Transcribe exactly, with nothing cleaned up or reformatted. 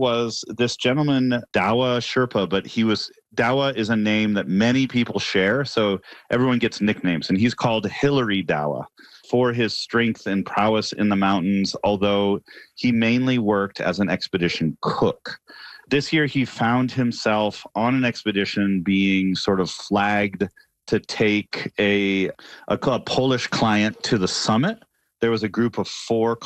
was this gentleman, Dawa Sherpa, but he was, Dawa is a name that many people share, so everyone gets nicknames, and he's called Hilary Dawa for his strength and prowess in the mountains, although he mainly worked as an expedition cook. This year, he found himself on an expedition being sort of flagged to take a, a, a Polish client to the summit. There was a group of four